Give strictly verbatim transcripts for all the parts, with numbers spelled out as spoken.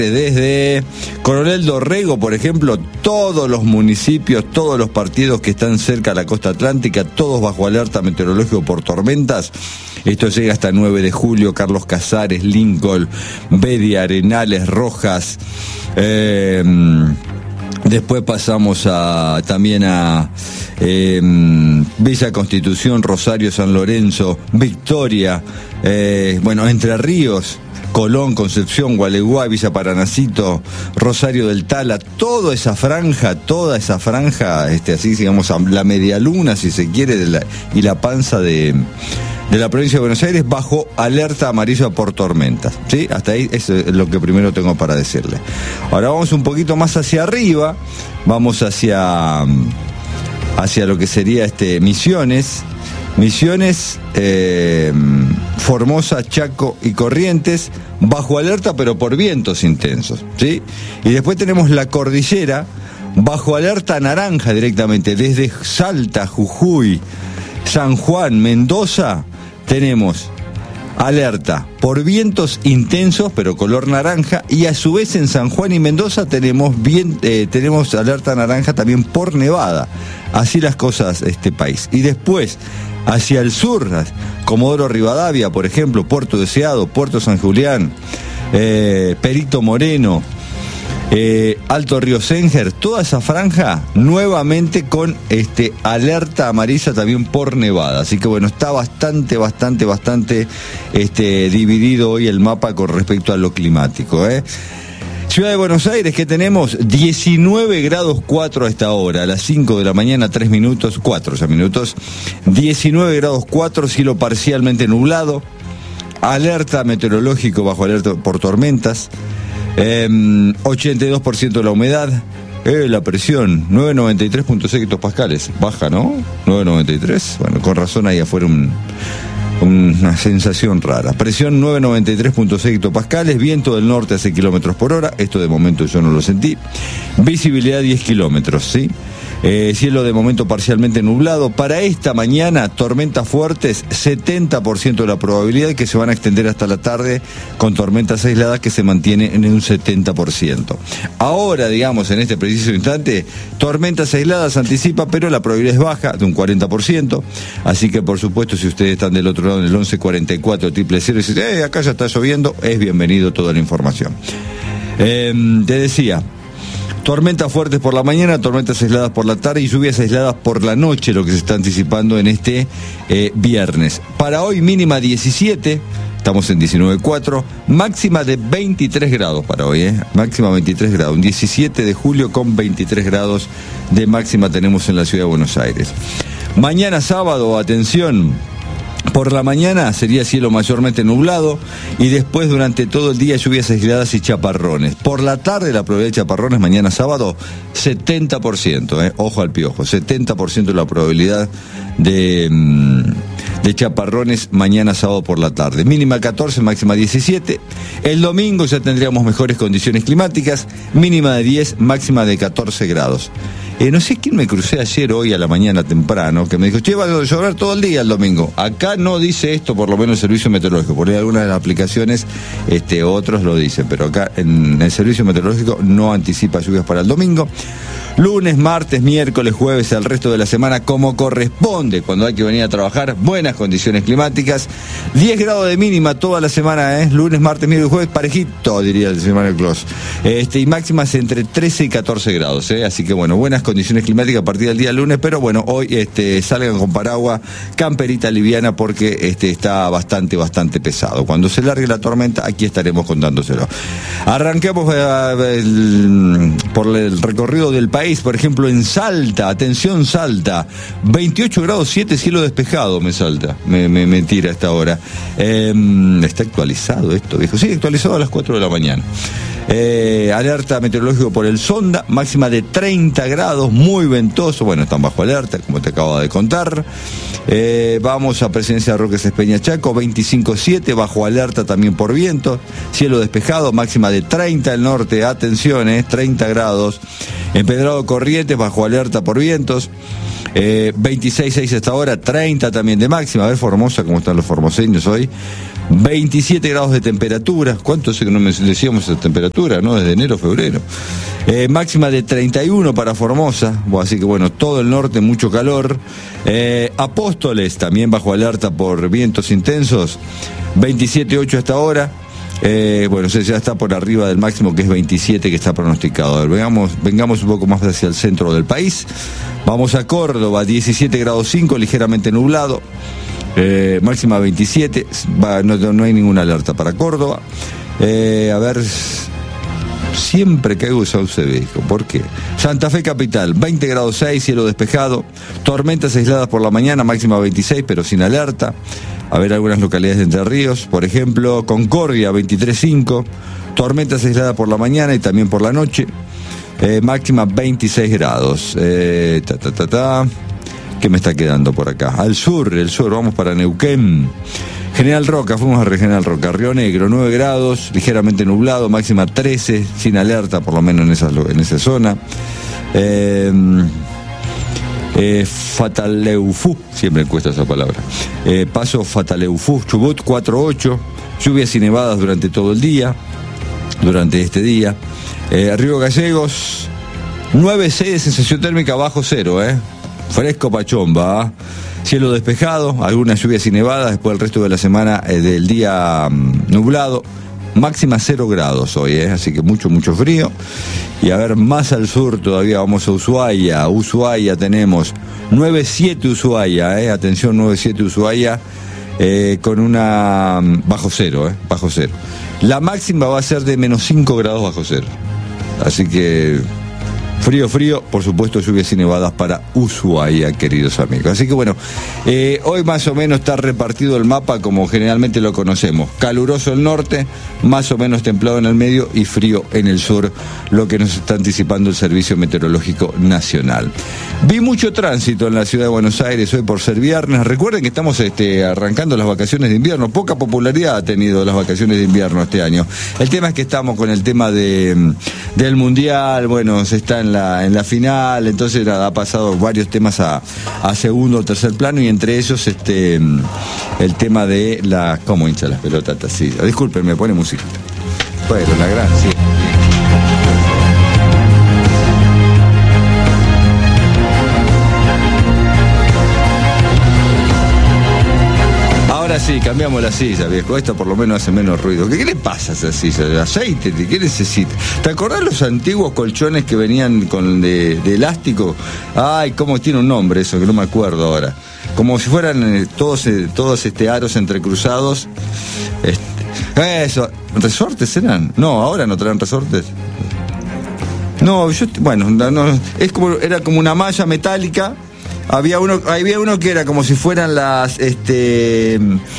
Desde Coronel Dorrego, por ejemplo, todos los municipios, todos los partidos que están cerca de la costa atlántica, todos bajo alerta meteorológica por tormentas. Esto llega hasta nueve de julio, Carlos Casares, Lincoln, Bedia, Arenales, Rojas. Eh, después pasamos a también a eh, Villa Constitución, Rosario, San Lorenzo, Victoria, eh, bueno, Entre Ríos, Colón, Concepción, Gualeguay, Villa Paranacito, Rosario del Tala, toda esa franja, toda esa franja, este, así digamos, la media luna, si se quiere, de la, y la panza de, de la provincia de Buenos Aires, bajo alerta amarilla por tormentas, ¿sí? Hasta ahí eso es lo que primero tengo para decirle. Ahora vamos un poquito más hacia arriba, vamos hacia, hacia lo que sería este Misiones, Misiones, eh, Formosa, Chaco y Corrientes, bajo alerta pero por vientos intensos, ¿sí? Y después tenemos la cordillera, bajo alerta naranja directamente, desde Salta, Jujuy, San Juan, Mendoza, tenemos alerta por vientos intensos pero color naranja, y a su vez en San Juan y Mendoza tenemos, bien, eh, tenemos alerta naranja también por nevada. Así las cosas este país. Y después hacia el sur, Comodoro Rivadavia, por ejemplo, Puerto Deseado, Puerto San Julián, eh, Perito Moreno, eh, Alto Río Sénger, toda esa franja nuevamente con este alerta amarilla también por nevada. Así que bueno, está bastante, bastante, bastante este, dividido hoy el mapa con respecto a lo climático, ¿eh? Ciudad de Buenos Aires, que tenemos diecinueve grados cuatro a esta hora, a las cinco de la mañana, tres minutos, cuatro ya minutos, diecinueve grados cuatro, cielo parcialmente nublado, alerta meteorológico bajo alerta por tormentas, eh, ochenta y dos por ciento de la humedad, eh, la presión, nueve noventa y tres punto seis hectopascales, baja, ¿no? nueve noventa y tres, bueno, con razón ahí afuera un... una sensación rara. Presión nueve noventa y tres punto seis hectopascales, viento del norte a seis kilómetros por hora, esto de momento yo no lo sentí. Visibilidad diez kilómetros, ¿sí? Eh, cielo de momento parcialmente nublado. Para esta mañana, tormentas fuertes, setenta por ciento de la probabilidad, que se van a extender hasta la tarde con tormentas aisladas que se mantienen en un setenta por ciento. Ahora, digamos, en este preciso instante, tormentas aisladas anticipa, pero la probabilidad es baja, de un cuarenta por ciento. Así que, por supuesto, si ustedes están del otro lado en el once cuarenta y cuatro triple cero y dicen, eh, acá ya está lloviendo, es bienvenido toda la información. Eh, te decía, tormentas fuertes por la mañana, tormentas aisladas por la tarde y lluvias aisladas por la noche, lo que se está anticipando en este eh, viernes. Para hoy mínima diecisiete, estamos en diecinueve punto cuatro, máxima de veintitrés grados para hoy, ¿eh? Máxima veintitrés grados, un diecisiete de julio con veintitrés grados de máxima tenemos en la ciudad de Buenos Aires. Mañana sábado, atención, por la mañana sería cielo mayormente nublado y después durante todo el día lluvias aisladas y chaparrones. Por la tarde la probabilidad de chaparrones mañana sábado setenta por ciento, eh, ojo al piojo, setenta por ciento de la probabilidad de, de chaparrones mañana sábado por la tarde. Mínima catorce, máxima diecisiete. El domingo ya tendríamos mejores condiciones climáticas, mínima de diez, máxima de catorce grados. Eh, no sé quién me crucé ayer, hoy a la mañana temprano, que me dijo, che, va a llover todo el día el domingo. Acá no dice esto, por lo menos el servicio meteorológico. Por ahí algunas de las aplicaciones, este, otros lo dicen, pero acá en el servicio meteorológico no anticipa lluvias para el domingo. Lunes, martes, miércoles, jueves, el resto de la semana como corresponde, cuando hay que venir a trabajar, buenas condiciones climáticas. diez grados de mínima toda la semana, ¿eh? Lunes, martes, miércoles, jueves, parejito, diría el señor Manuel Clos. Este, y máximas entre trece y catorce grados, ¿eh? Así que bueno, buenas condiciones climáticas a partir del día lunes, pero bueno, hoy este, salgan con paraguas, camperita liviana, porque este, está bastante, bastante pesado. Cuando se largue la tormenta, aquí estaremos contándoselo. Arranquemos eh, el, por el recorrido del país. Por ejemplo, en Salta, atención Salta, veintiocho grados siete, cielo despejado, me salta, me, me, me tira a esta hora. Eh, está actualizado esto, viejo. Sí, actualizado a las cuatro de la mañana. Eh, alerta meteorológico por el Sonda, máxima de treinta grados, muy ventoso, bueno, están bajo alerta, como te acabo de contar. Eh, vamos a Presidencia de Roque Espeña Chaco, veinticinco siete, bajo alerta también por viento, cielo despejado, máxima de treinta al norte, atención, eh, treinta grados. Empedrado Corrientes, bajo alerta por vientos. Eh, veintiséis punto seis hasta ahora, treinta también de máxima. A ver Formosa, cómo están los formoseños hoy. veintisiete grados de temperatura. ¿Cuánto sé que no me decíamos esa temperatura, no? Desde enero, febrero. Eh, máxima de treinta y uno para Formosa. Bueno, así que bueno, todo el norte, mucho calor. Eh, Apóstoles, también bajo alerta por vientos intensos. veintisiete punto ocho hasta ahora. Eh, bueno, ya está por arriba del máximo, que es veintisiete, que está pronosticado. A ver, vengamos, vengamos un poco más hacia el centro del país. Vamos a Córdoba, diecisiete grados cinco, ligeramente nublado. Eh, máxima veintisiete, va, no, no hay ninguna alerta para Córdoba. Eh, a ver, siempre caigo Sauce Viejo, ¿por qué? Santa Fe capital, veinte grados seis, cielo despejado. Tormentas aisladas por la mañana, máxima veintiséis, pero sin alerta. A ver algunas localidades de Entre Ríos, por ejemplo, Concordia, veintitrés punto cinco. Tormentas aisladas por la mañana y también por la noche. Eh, máxima veintiséis grados. Eh, ta, ta, ta, ta. ¿Qué me está quedando por acá? Al sur, el sur, vamos para Neuquén. General Roca, fuimos a General Roca. Río Negro, nueve grados, ligeramente nublado, máxima trece, sin alerta, por lo menos en esa, en esa zona. Eh, eh, Fataleufú, siempre cuesta esa palabra. Eh, paso Fataleufú, Chubut, cuatro punto ocho. Lluvias y nevadas durante todo el día, durante este día. Eh, Río Gallegos, nueve punto seis de sensación térmica bajo cero, ¿eh? Fresco pachomba, ¿eh? Cielo despejado, algunas lluvias y nevadas, después el resto de la semana eh, del día um, nublado, máxima cero grados hoy, ¿eh? Así que mucho, mucho frío. Y a ver, más al sur todavía vamos a Ushuaia, Ushuaia tenemos nueve punto siete Ushuaia, ¿eh? Atención, nueve punto siete Ushuaia, eh, con una um, bajo cero, ¿eh? Bajo cero. La máxima va a ser de menos cinco grados bajo cero. Así que frío, frío, por supuesto, lluvias y nevadas para Ushuaia, queridos amigos. Así que bueno, eh, hoy más o menos está repartido el mapa como generalmente lo conocemos. Caluroso el norte, más o menos templado en el medio y frío en el sur, lo que nos está anticipando el Servicio Meteorológico Nacional. Vi mucho tránsito en la ciudad de Buenos Aires hoy por ser viernes. Recuerden que estamos este, arrancando las vacaciones de invierno. Poca popularidad ha tenido las vacaciones de invierno este año. El tema es que estamos con el tema de, del Mundial, bueno, se está en la, en la final, entonces nada, ha pasado varios temas a, a segundo o tercer plano, y entre ellos este el tema de la... ¿Cómo hincha las pelotas? Sí, disculpen, me pone música. Bueno, la gran, sí. Ahora sí, cambiamos la silla, viejo. Esta por lo menos hace menos ruido. ¿Qué, qué le pasa a esa silla? ¿El aceite? ¿Qué necesita? ¿Te acordás los antiguos colchones que venían con de, de elástico? Ay, cómo tiene un nombre eso, que no me acuerdo ahora. Como si fueran eh, todos, eh, todos este, aros entrecruzados. Este, eso. ¿Resortes eran? No, ahora no traen resortes. No, yo, bueno, no, es como, era como una malla metálica. Había uno, había uno que era como si fueran las, este...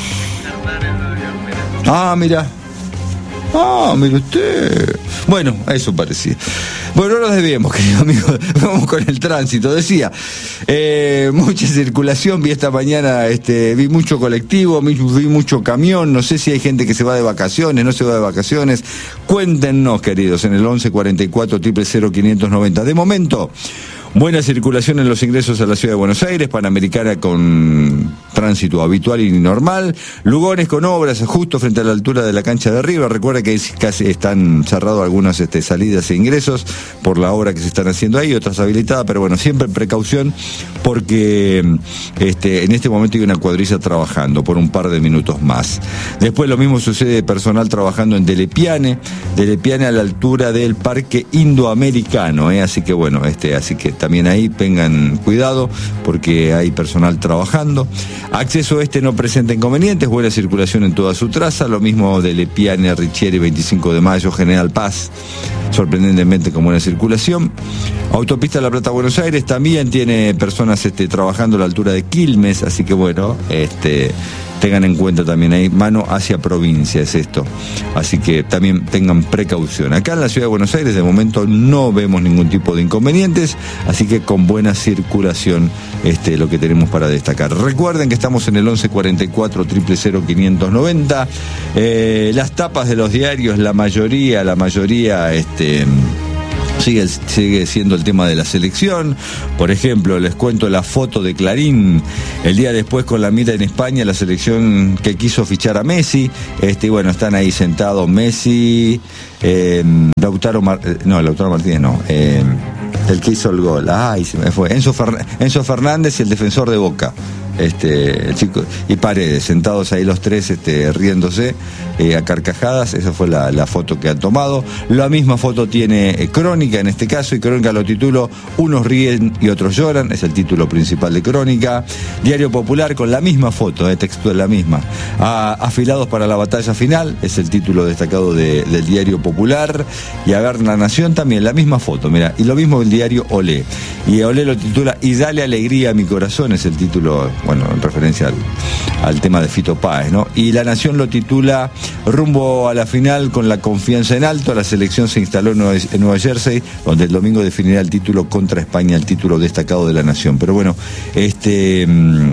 Ah, mira. Ah, mire usted. Bueno, a eso parecía. Bueno, no nos desviemos, querido amigo. Vamos con el tránsito. Decía, eh, mucha circulación. Vi esta mañana, este, vi mucho colectivo, vi, vi mucho camión. No sé si hay gente que se va de vacaciones, no se va de vacaciones. Cuéntenos, queridos, en el once cuarenta y cuatro, cero cero cero, quinientos noventa. De momento, buena circulación en los ingresos a la ciudad de Buenos Aires, Panamericana con tránsito habitual y normal, Lugones con obras justo frente a la altura de la cancha de River. Recuerda que casi están cerrados algunas este, salidas e ingresos por la obra que se están haciendo ahí, otras habilitadas, pero bueno, siempre precaución porque este, en este momento hay una cuadrilla trabajando por un par de minutos más. Después lo mismo sucede personal trabajando en Delepiane, Delepiane a la altura del Parque Indoamericano, ¿eh? Así que bueno, este, así que también ahí tengan cuidado porque hay personal trabajando. Acceso este no presenta inconvenientes, buena circulación en toda su traza, lo mismo de Lepiane, Richieri, veinticinco de mayo, General Paz, sorprendentemente con buena circulación. Autopista La Plata Buenos Aires también tiene personas este, trabajando a la altura de Quilmes, así que bueno, este tengan en cuenta también ahí, mano hacia provincia es esto, así que también tengan precaución. Acá en la ciudad de Buenos Aires de momento no vemos ningún tipo de inconvenientes, así que con buena circulación este, lo que tenemos para destacar. Recuerden que estamos en el once cuarenta y cuatro, cero cero cero, quinientos noventa, eh, las tapas de los diarios, la mayoría, la mayoría, este... Sigue, sigue siendo el tema de la selección. Por ejemplo, les cuento la foto de Clarín el día después con la mira en España, la selección que quiso fichar a Messi. Este, bueno, están ahí sentados Messi, eh, Lautaro Mar- no, Lautaro Martínez no, eh, el que hizo el gol. Ay, se me fue. Enzo, Fer- Enzo Fernández y el defensor de Boca. Este, el chico, y Paredes, sentados ahí los tres, este, riéndose eh, a carcajadas. Esa fue la, la foto que han tomado. La misma foto tiene eh, Crónica en este caso, y Crónica lo tituló Unos ríen y otros lloran, es el título principal de Crónica. Diario Popular con la misma foto, eh, textual la misma. A, afilados para la batalla final, es el título destacado de, del Diario Popular. Y a ver, La Nación también, la misma foto, mira, y lo mismo el diario Olé. Y Olé lo titula Y dale alegría a mi corazón, es el título, bueno, en referencia al, al tema de Fito Páez, ¿no? Y La Nación lo titula Rumbo a la final con la confianza en alto. La selección se instaló en Nueva, en Nueva Jersey, donde el domingo definirá el título contra España, el título destacado de La Nación. Pero bueno, este,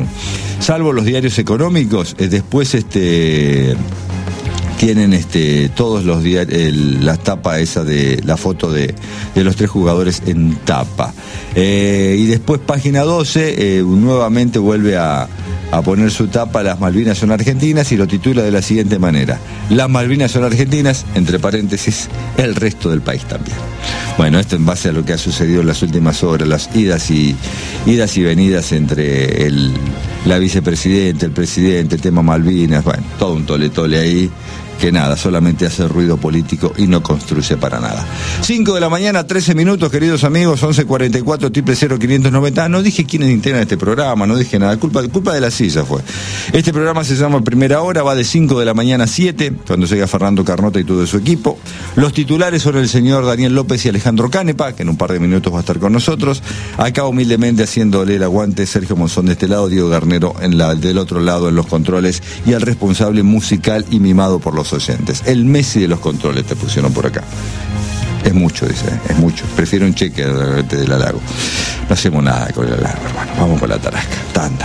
salvo los diarios económicos, eh, después este tienen este todos los días la tapa esa de la foto de, de los tres jugadores en tapa. Eh, y después página doce, eh, nuevamente vuelve a, a poner su tapa Las Malvinas son argentinas, y lo titula de la siguiente manera: Las Malvinas son argentinas, entre paréntesis, el resto del país también. Bueno, esto en base a lo que ha sucedido en las últimas horas, las idas y idas y venidas entre el, la vicepresidenta, el presidente, el tema Malvinas, bueno, todo un tole tole ahí, que nada, solamente hace ruido político y no construye para nada. cinco de la mañana, trece minutos, queridos amigos, once cuarenta y cuatro, triple cero, quinientos noventa. No dije quiénes integran este programa, no dije nada, culpa, culpa de la silla fue. Este programa se llama Primera Hora, va de cinco de la mañana a siete, cuando llega Fernando Carnota y todo su equipo. Los titulares son el señor Daniel López y Alejandro Canepa, que en un par de minutos va a estar con nosotros. Acá humildemente haciéndole el aguante Sergio Monzón de este lado, Diego Garnero en la, del otro lado en los controles, y al responsable musical y mimado por los oyentes. El Messi de los controles te pusieron por acá. Es mucho, dice, es mucho. Prefiero un cheque del halago. No hacemos nada con el halago, hermano. Vamos con la tarasca. Tanda.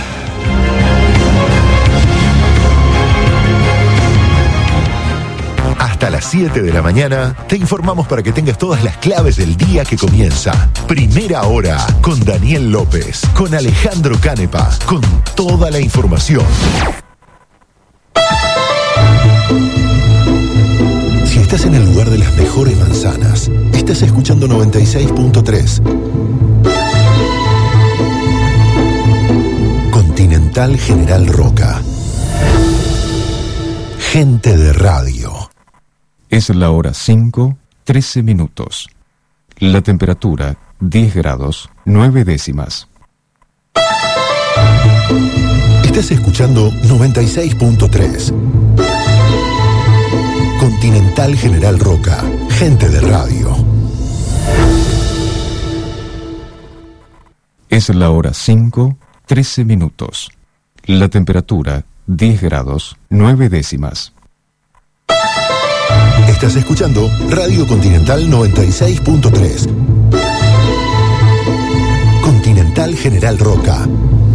Hasta las siete de la mañana te informamos para que tengas todas las claves del día que comienza. Primera Hora con Daniel López, con Alejandro Canepa, con toda la información. Si estás en el lugar de las mejores manzanas, estás escuchando noventa y seis punto tres. Continental General Roca. Gente de radio. Es la hora cinco, trece minutos. La temperatura, diez grados, nueve décimas. Estás escuchando noventa y seis punto tres. Continental General Roca. Gente de radio. Es la hora cinco, trece minutos. La temperatura, diez grados, nueve décimas. Estás escuchando Radio Continental noventa y seis punto tres. Continental General Roca.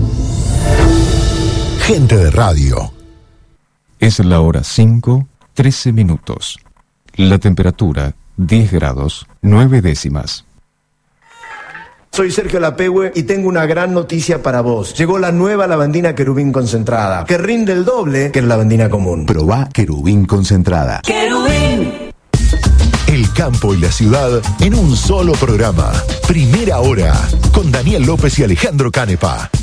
Gente de radio. Es la hora cinco, trece minutos. La temperatura, diez grados, nueve décimas. Soy Sergio Lapehue y tengo una gran noticia para vos. Llegó la nueva lavandina Querubín concentrada, que rinde el doble que la lavandina común. Probá Querubín concentrada. ¡Querubín! El campo y la ciudad en un solo programa. Primera Hora con Daniel López y Alejandro Canepa.